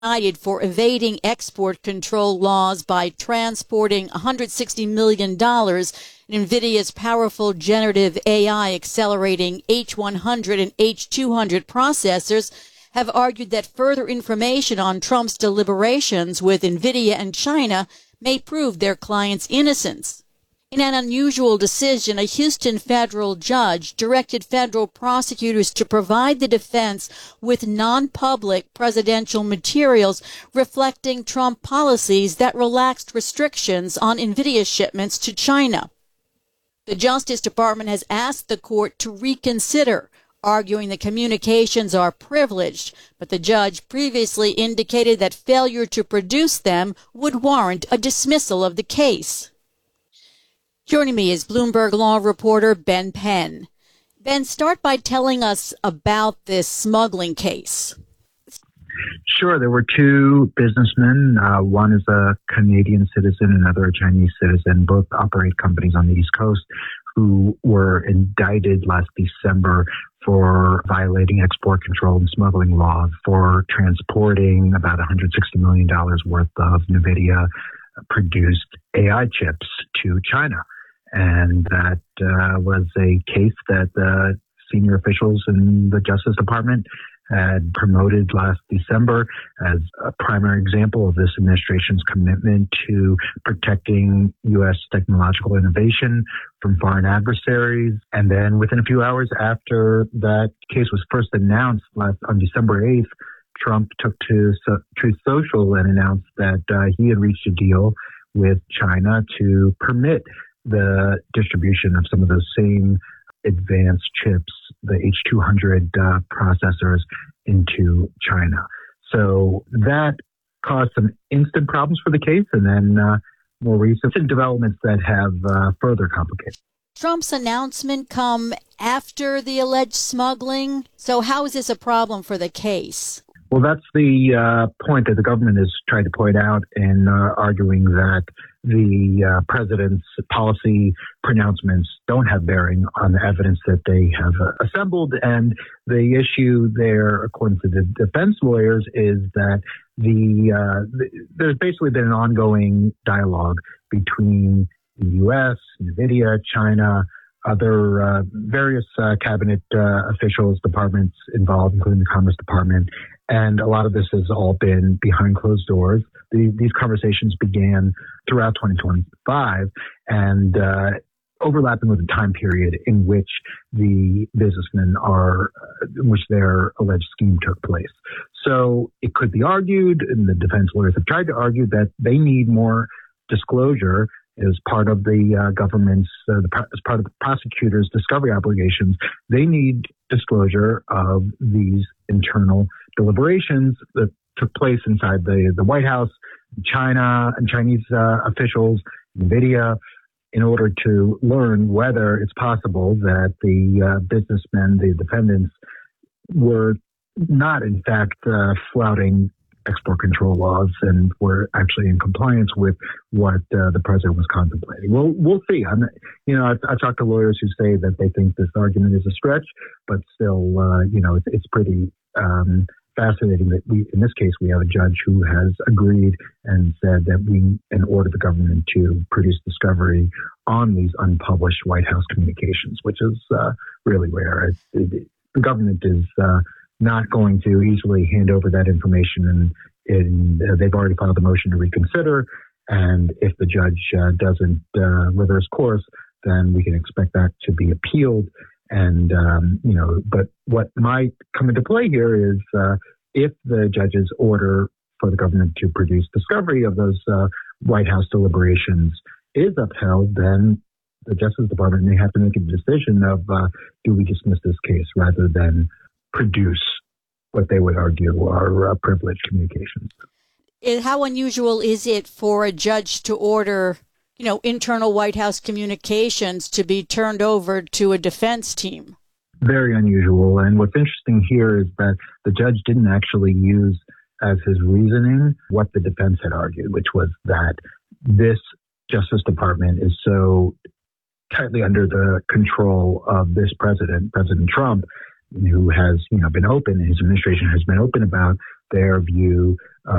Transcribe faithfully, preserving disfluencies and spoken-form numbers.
indicted for evading export control laws by transporting one hundred sixty million dollars in NVIDIA's powerful generative A I accelerating H one hundred and H two hundred processors, have argued that further information on Trump's deliberations with NVIDIA and China may prove their client's innocence. In an unusual decision, a Houston federal judge directed federal prosecutors to provide the defense with non-public presidential materials reflecting Trump policies that relaxed restrictions on NVIDIA shipments to China. The Justice Department has asked the court to reconsider, arguing the communications are privileged, but the judge previously indicated that failure to produce them would warrant a dismissal of the case. Joining me is Bloomberg Law reporter Ben Penn. Ben, start by telling us about this smuggling case. Sure. There were two businessmen. Uh, one is a Canadian citizen, another a Chinese citizen. Both operate companies on the East Coast, who were indicted last December for violating export control and smuggling laws, for transporting about one hundred sixty million dollars worth of NVIDIA produced A I chips to China. And that uh, was a case that uh, senior officials in the Justice Department had promoted last December as a primary example of this administration's commitment to protecting U S technological innovation from foreign adversaries. And then within a few hours after that case was first announced last on December eighth, Trump took to so, Truth Social and announced that uh, he had reached a deal with China to permit the distribution of some of those same advanced chips, the H two hundred uh, processors, into China. So that caused some instant problems for the case, and then uh, more recent developments that have uh, further complicated. Trump's announcement come after the alleged smuggling. So how is this a problem for the case? Well, that's the uh, point that the government is trying to point out in uh, arguing that the uh, president's policy pronouncements don't have bearing on the evidence that they have uh, assembled. And the issue there, according to the defense lawyers, is that the, uh, the there's basically been an ongoing dialogue between the U S, NVIDIA, China, other uh, various uh, cabinet uh, officials, departments involved, including the Commerce Department. And a lot of this has all been behind closed doors. The, these conversations began throughout twenty twenty-five and uh, overlapping with the time period in which the businessmen are, uh, in which their alleged scheme took place. So it could be argued, and the defense lawyers have tried to argue, that they need more disclosure as part of the uh, government's, uh, the, as part of the prosecutor's discovery obligations. They need disclosure of these internal deliberations that took place inside the, the White House, China, and Chinese uh, officials, NVIDIA, in order to learn whether it's possible that the uh, businessmen, the defendants, were not, in fact, uh, flouting export control laws and were actually in compliance with what uh, the president was contemplating. Well, we'll see. I'm, you know, I've, I've talked to lawyers who say that they think this argument is a stretch, but still, uh, you know, it's, it's pretty um, fascinating that we, in this case, we have a judge who has agreed and said that we, and ordered the government to produce discovery on these unpublished White House communications, which is uh, really rare. It, it, the government is uh, not going to easily hand over that information, and, and uh, they've already filed a motion to reconsider. And if the judge uh, doesn't uh, reverse course, then we can expect that to be appealed. And, um, you know, but what might come into play here is uh, if the judge's order for the government to produce discovery of those uh, White House deliberations is upheld, then the Justice Department may have to make a decision of uh, do we dismiss this case rather than produce what they would argue are uh, privileged communications. How unusual is it for a judge to order, you know, internal White House communications to be turned over to a defense team? Very unusual. And what's interesting here is that the judge didn't actually use as his reasoning what the defense had argued, which was that this Justice Department is so tightly under the control of this president, President Trump, who has, you know, been open, his administration has been open about their view